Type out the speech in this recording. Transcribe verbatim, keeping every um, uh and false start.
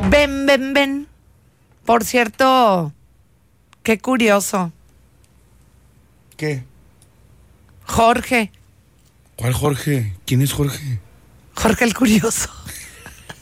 Ven, ven, ven. Por cierto, qué curioso. ¿Qué? Jorge. ¿Cuál Jorge? ¿Quién es Jorge? Jorge el Curioso.